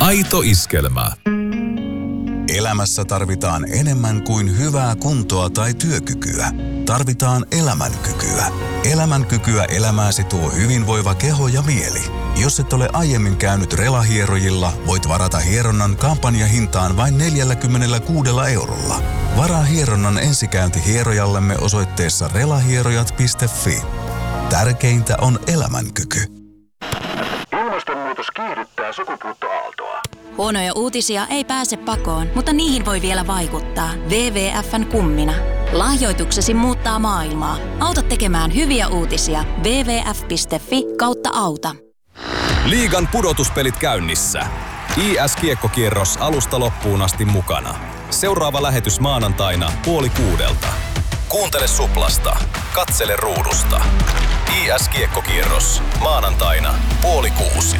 Aito iskelmä. Elämässä tarvitaan enemmän kuin hyvää kuntoa tai työkykyä. Tarvitaan elämänkykyä. Elämänkykyä elämääsi tuo hyvinvoiva keho ja mieli. Jos et ole aiemmin käynyt relahierojilla, voit varata hieronnan kampanjahintaan vain 46 €. Varaa hieronnan ensikäynti hierojallemme osoitteessa relahierojat.fi. Tärkeintä on elämänkyky. Ilmastonmuutos kiihdyttää sukupuuttoaaltoa. Huonoja uutisia ei pääse pakoon, mutta niihin voi vielä vaikuttaa. WWF:n kummina. Lahjoituksesi muuttaa maailmaa. Auta tekemään hyviä uutisia. wwf.fi/auta. Liigan pudotuspelit käynnissä. IS-kiekkokierros alusta loppuun asti mukana. Seuraava lähetys maanantaina 5:30. Kuuntele Suplasta. Katsele ruudusta. IS-kiekkokierros maanantaina 5:30.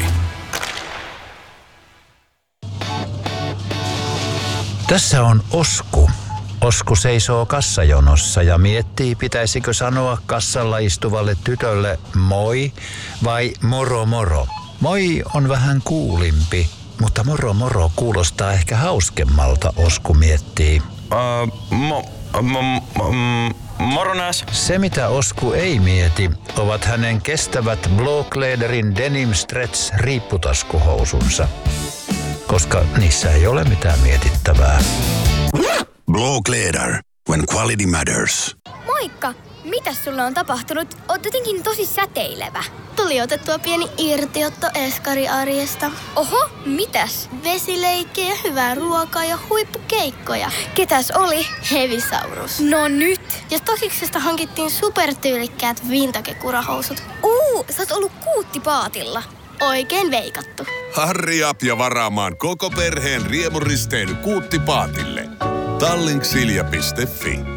Tässä on Osku. Osku seisoo kassajonossa ja miettii, pitäisikö sanoa kassalla istuvalle tytölle moi vai moro moro. Moi on vähän kuulimpi, mutta moro moro kuulostaa ehkä hauskemmalta, Osku miettii. Moronas. Se mitä Osku ei mieti, ovat hänen kestävät Blåkläderin Denim Stretch riipputaskuhousunsa, koska niissä ei ole mitään mietittävää. Blåkläder, when quality matters. Moikka! Mitäs sulle on tapahtunut? Oot jotenkin tosi säteilevä. Tuli otettua pieni irtiotto eskariarjesta. Oho, mitäs? Vesileikkejä, hyvää ruokaa ja huippukeikkoja. Ketäs oli? Hevisaurus. No nyt! Ja Stosiksesta hankittiin supertyylikkäät vintage-kurahousut. Sä oot ollut kuuttipaatilla. Oikein veikattu. Hurry up ja varaamaan koko perheen riemuristeily Kuuttipaatille. Tallinksilja.fi